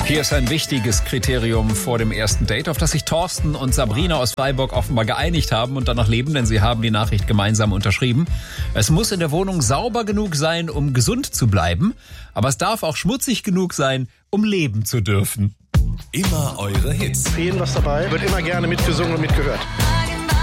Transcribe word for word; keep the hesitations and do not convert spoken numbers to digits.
Hier ist ein wichtiges Kriterium vor dem ersten Date, auf das sich Thorsten und Sabrina aus Freiburg offenbar geeinigt haben und danach leben, denn sie haben die Nachricht gemeinsam unterschrieben. Es muss in der Wohnung sauber genug sein, um gesund zu bleiben, aber es darf auch schmutzig genug sein, um leben zu dürfen. Immer eure Hits. Für jeden was dabei, wird immer gerne mitgesungen und mitgehört.